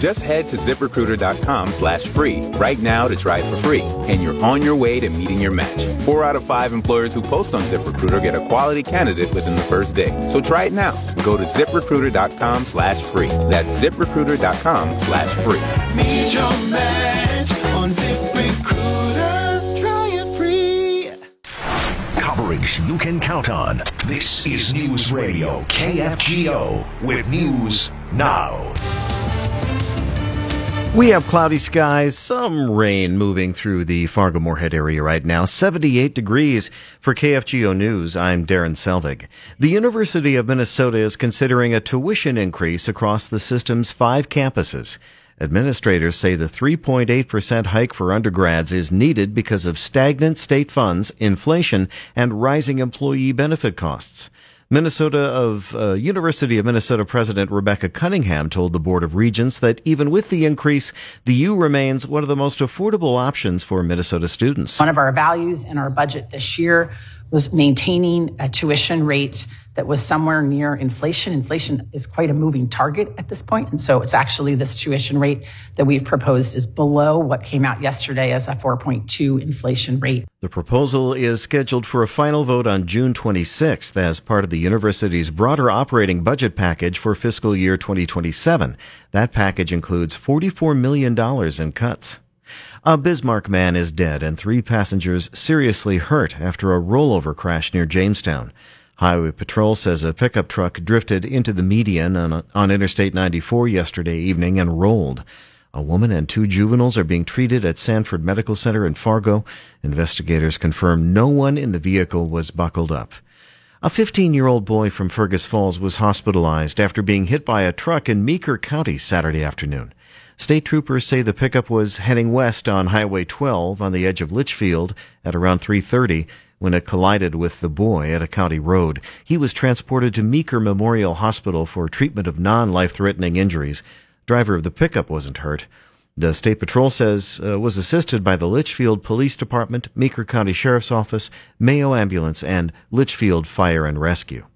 Just head to ZipRecruiter.com/free right now to try it for free, and you're on your way to meeting your match. 4 out of 5 employers who post on ZipRecruiter get a quality candidate within the first day. So try it now. Go to ZipRecruiter.com/free. That's ZipRecruiter.com/free. Meet your match on ZipRecruiter. Try it free. Coverage you can count on. This is News Radio KFGO with News Now. We have cloudy skies, some rain moving through the Fargo-Moorhead area right now. 78 degrees for KFGO News. I'm Darren Selvig. The University of Minnesota is considering a tuition increase across the system's 5 campuses. Administrators say the 3.8% hike for undergrads is needed because of stagnant state funds, inflation, and rising employee benefit costs. University of Minnesota President Rebecca Cunningham told the Board of Regents that even with the increase, the U remains one of the most affordable options for Minnesota students. One of our values in our budget this year was maintaining a tuition rate that was somewhere near inflation. Inflation is quite a moving target at this point, and so it's actually this tuition rate that we've proposed is below what came out yesterday as a 4.2 inflation rate. The proposal is scheduled for a final vote on June 26th as part of the university's broader operating budget package for fiscal year 2027. That package includes $44 million in cuts. A Bismarck man is dead and 3 passengers seriously hurt after a rollover crash near Jamestown. Highway Patrol says a pickup truck drifted into the median on Interstate 94 yesterday evening and rolled. A woman and 2 juveniles are being treated at Sanford Medical Center in Fargo. Investigators confirm no one in the vehicle was buckled up. A 15-year-old boy from Fergus Falls was hospitalized after being hit by a truck in Meeker County Saturday afternoon. State troopers say the pickup was heading west on Highway 12 on the edge of Litchfield at around 3:30 when it collided with the boy at a county road. He was transported to Meeker Memorial Hospital for treatment of non-life-threatening injuries. Driver of the pickup wasn't hurt. The State Patrol says was assisted by the Litchfield Police Department, Meeker County Sheriff's Office, Mayo Ambulance, and Litchfield Fire and Rescue.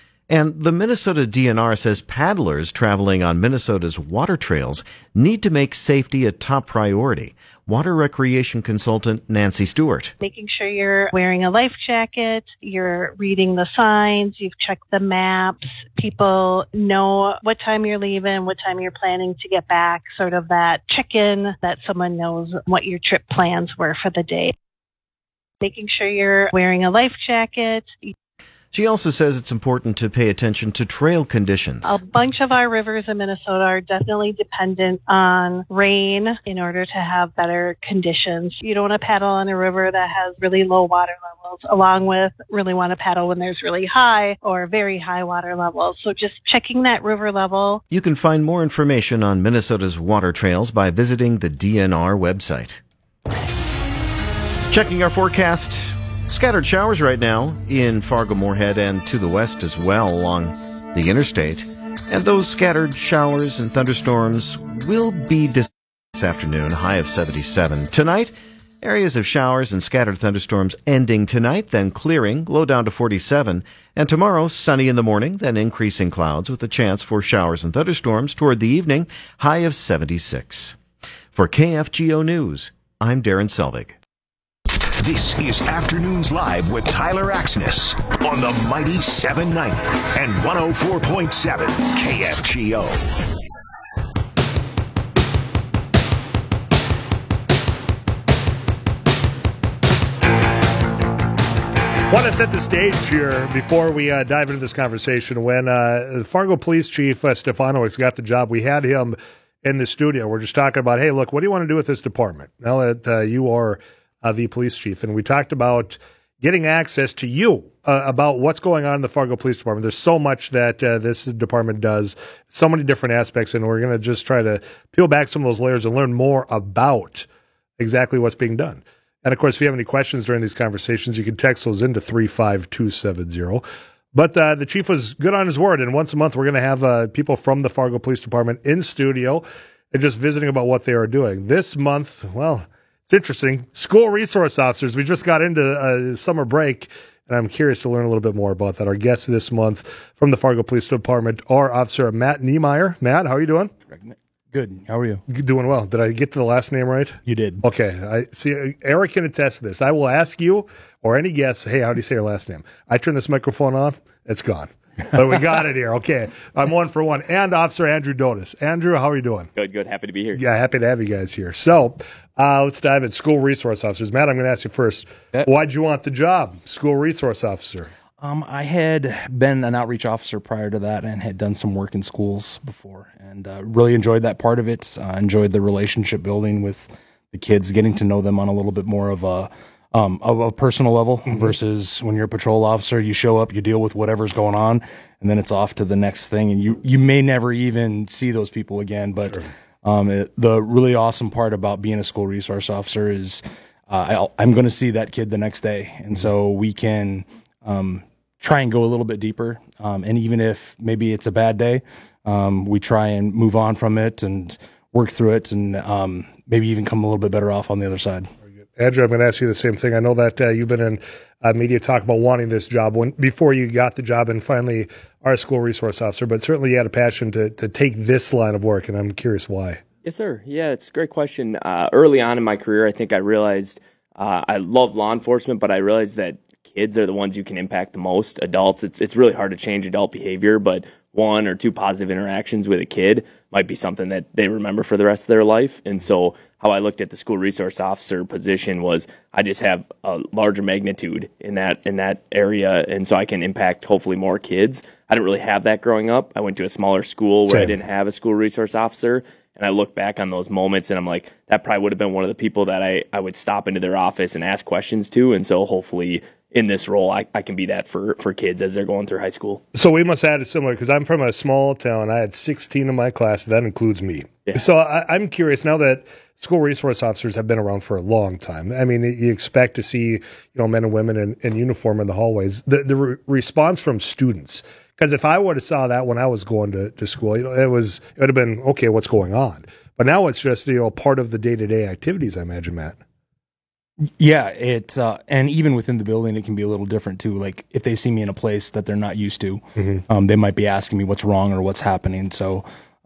And the Minnesota DNR says paddlers traveling on Minnesota's water trails need to make safety a top priority. Water recreation consultant Nancy Stewart. Making sure you're wearing a life jacket, you're reading the signs, you've checked the maps, people know what time you're leaving, what time you're planning to get back, sort of that check-in that someone knows what your trip plans were for the day. Making sure you're wearing a life jacket. She also says it's important to pay attention to trail conditions. A bunch of our rivers in Minnesota are definitely dependent on rain in order to have better conditions. You don't want to paddle on a river that has really low water levels, along with really want to paddle when there's really high or very high water levels. So just checking that river level. You can find more information on Minnesota's water trails by visiting the DNR website. Checking our forecast. Scattered showers right now in Fargo-Moorhead and to the west as well along the interstate. And those scattered showers and thunderstorms will be this afternoon, high of 77. Tonight, areas of showers and scattered thunderstorms ending tonight, then clearing, low down to 47. And tomorrow, sunny in the morning, then increasing clouds with a chance for showers and thunderstorms toward the evening, high of 76. For KFGO News, I'm Darren Selvig. This is Afternoons Live with Tyler Axness on the mighty 790 and 104.7 KFGO. Want to set the stage here before we dive into this conversation. When the Fargo Police Chief Stefanowicz got the job, we had him in the studio. We're just talking about, hey, look, what do you want to do with this department now that you are the police chief? And we talked about getting access to you about what's going on in the Fargo Police Department. There's so much that this department does, so many different aspects, and we're going to just try to peel back some of those layers and learn more about exactly what's being done. And, of course, if you have any questions during these conversations, you can text those into 35270. But the chief was good on his word, and once a month we're going to have people from the Fargo Police Department in studio and just visiting about what they are doing. This month, well, it's interesting. School resource officers. We just got into summer break, and I'm curious to learn a little bit more about that. Our guests this month from the Fargo Police Department are Officer Matt Niemeyer. Matt, how are you doing? Good. How are you? Doing well. Did I get to the last name right? You did. Okay. I see. Eric can attest to this. I will ask you or any guest, hey, how do you say your last name? I turn this microphone off, it's gone. But we got it here. Okay. I'm 1 for 1. And Officer Andrew Dotis. Andrew, how are you doing? Good. Happy to be here. Yeah, happy to have you guys here. So let's dive in. School resource officers. Matt, I'm going to ask you first. Why'd you want the job, school resource officer? I had been an outreach officer prior to that and had done some work in schools before, and really enjoyed that part of it. Enjoyed the relationship building with the kids, getting to know them on a little bit more of a personal level versus when you're a patrol officer, you show up, you deal with whatever's going on, and then it's off to the next thing, and you may never even see those people again. But sure. The really awesome part about being a school resource officer is I'm going to see that kid the next day, and so we can try and go a little bit deeper. And even if maybe it's a bad day, we try and move on from it and work through it and maybe even come a little bit better off on the other side. Andrew, I'm going to ask you the same thing. I know that you've been in media talk about wanting this job before you got the job and finally are a school resource officer, but certainly you had a passion to take this line of work, and I'm curious why. Yes, sir. Yeah, it's a great question. Early on in my career, I think I realized I love law enforcement, but I realized that kids are the ones you can impact the most. Adults, it's really hard to change adult behavior, but 1 or 2 positive interactions with a kid might be something that they remember for the rest of their life. And so how I looked at the school resource officer position was I just have a larger magnitude in that area, and so I can impact hopefully more kids. I didn't really have that growing up. I went to a smaller school where I didn't have a school resource officer. And I look back on those moments and I'm like, that probably would have been one of the people that I would stop into their office and ask questions to. And so hopefully in this role, I can be that for kids as they're going through high school. So we must have had it similar because I'm from a small town. I had 16 in my class. That includes me. Yeah. So I'm curious now that school resource officers have been around for a long time. I mean, you expect to see, men and women in uniform in the hallways. The response from students. Because if I would have saw that when I was going to school, it would have been, okay, what's going on? But now it's just, part of the day-to-day activities, I imagine, Matt. Yeah, and even within the building, it can be a little different too. Like if they see me in a place that they're not used to, they might be asking me what's wrong or what's happening. So,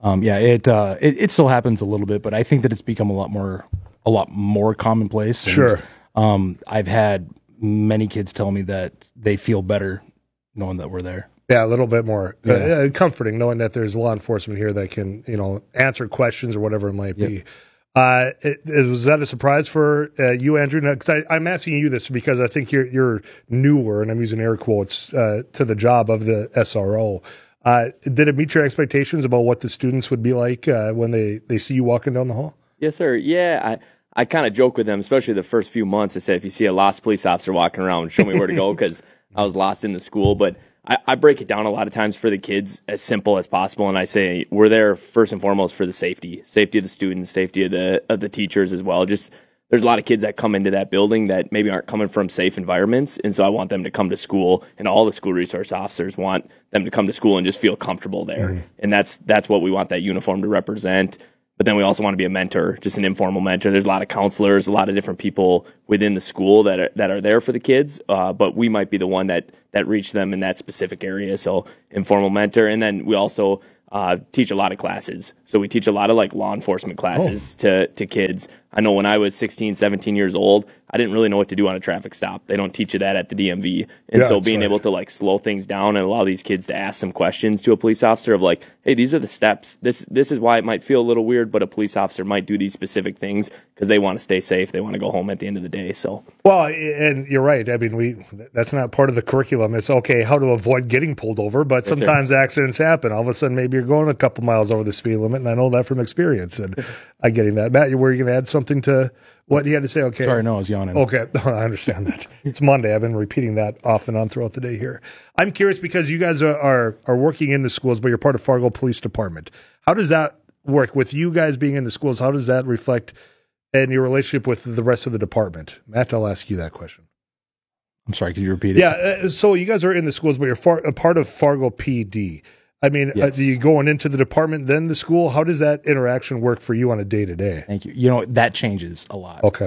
it still happens a little bit, but I think that it's become a lot more commonplace. And, sure. I've had many kids tell me that they feel better knowing that we're there. Yeah, a little bit more comforting knowing that there's law enforcement here that can, answer questions or whatever it might be. Was that a surprise for you, Andrew? Because I'm asking you this because I think you're newer, and I'm using air quotes, to the job of the SRO. Did it meet your expectations about what the students would be like when they see you walking down the hall? Yes, sir. Yeah, I kind of joke with them, especially the first few months. I said, if you see a lost police officer walking around, show me where to go because I was lost in the school. But I break it down a lot of times for the kids as simple as possible, and I say we're there first and foremost for the safety of the students, safety of the teachers as well. Just there's a lot of kids that come into that building that maybe aren't coming from safe environments, and so I want them to come to school, and all the school resource officers want them to come to school and just feel comfortable there, and that's what we want that uniform to represent. But then we also want to be a mentor, just an informal mentor. There's a lot of counselors, a lot of different people within the school that are there for the kids, but we might be the one that reach them in that specific area. So informal mentor, and then we also teach a lot of classes. So we teach a lot of like law enforcement classes to kids. I know when I was 16, 17 years old, I didn't really know what to do on a traffic stop. They don't teach you that at the DMV. And so being able to like slow things down and allow these kids to ask some questions to a police officer of like, hey, these are the steps. This is why it might feel a little weird, but a police officer might do these specific things because they want to stay safe. They want to go home at the end of the day. So well, and you're right. I mean, that's not part of the curriculum. It's okay how to avoid getting pulled over, but sometimes accidents happen. All of a sudden, maybe you're going a couple miles over the speed limit, and I know that from experience. And I'm getting that. Matt, were you going to add something to what you had to say? Okay. Sorry, no, I was yawning. Okay, I understand that. It's Monday. I've been repeating that off and on throughout the day here. I'm curious because you guys are working in the schools, but you're part of Fargo Police Department. How does that work with you guys being in the schools? How does that reflect in your relationship with the rest of the department? Matt, I'll ask you that question. I'm sorry, could you repeat it? Yeah, so you guys are in the schools, but you're a part of Fargo PD. I mean, yes. Are you going into the department, then the school? How does that interaction work for you on a day-to-day? Thank you. That changes a lot. Okay.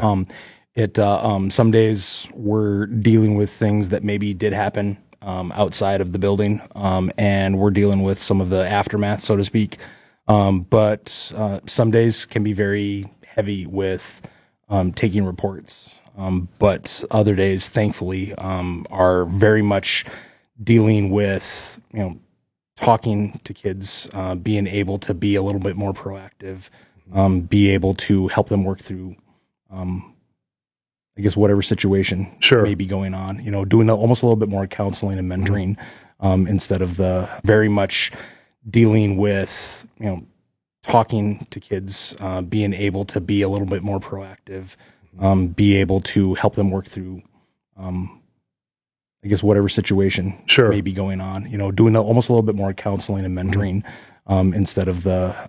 Some days we're dealing with things that maybe did happen outside of the building, and we're dealing with some of the aftermath, so to speak. But some days can be very heavy with taking reports. But other days, thankfully, are very much dealing with, talking to kids, being able to be a little bit more proactive, be able to help them work through, whatever situation may be going on, doing almost a little bit more counseling and mentoring, instead of the very much dealing with, talking to kids, being able to be a little bit more proactive, be able to help them work through, whatever situation may be going on, doing almost a little bit more counseling and mentoring, instead of the